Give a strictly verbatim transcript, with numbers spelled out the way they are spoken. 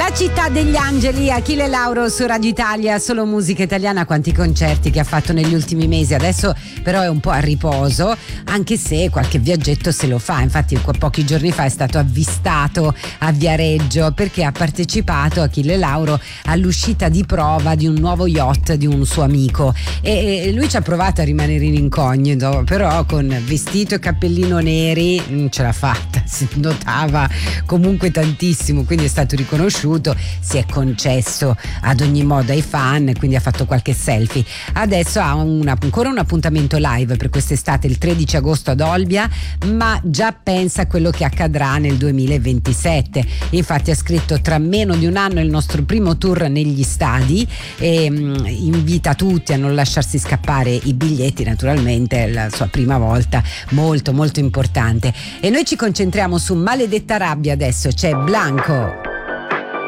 La città degli angeli, Achille Lauro su Radio Italia, solo musica italiana. Quanti concerti che ha fatto negli ultimi mesi, adesso però è un po' a riposo, anche se qualche viaggetto se lo fa. Infatti pochi giorni fa è stato avvistato a Viareggio perché ha partecipato, Achille Lauro, all'uscita di prova di un nuovo yacht di un suo amico, e lui ci ha provato a rimanere in incognito, però con vestito e cappellino neri non ce l'ha fatta, si notava comunque tantissimo, quindi è stato riconosciuto, si è concesso ad ogni modo ai fan, quindi ha fatto qualche selfie. Adesso ha una, ancora un appuntamento live per quest'estate, il tredici agosto ad Olbia, ma già pensa a quello che accadrà nel duemilaventisette. Infatti ha scritto: tra meno di un anno è il nostro primo tour negli stadi, e um, invita tutti a non lasciarsi scappare i biglietti, naturalmente è la sua prima volta, molto molto importante. E noi ci concentriamo su Maledetta rabbia, adesso c'è Blanco.